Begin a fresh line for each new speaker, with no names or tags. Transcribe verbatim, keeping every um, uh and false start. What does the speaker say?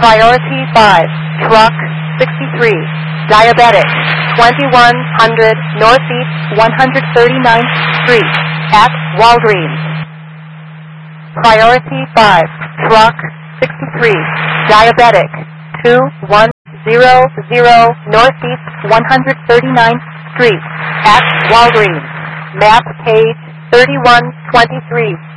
Priority five, Truck sixty-three, Diabetic, twenty-one hundred Northeast one hundred thirty-ninth Street, at Walgreens. Priority five, Truck sixty-three, Diabetic, two one zero zero Northeast one hundred thirty-ninth Street, at Walgreens. Map page thirty-one twenty-three.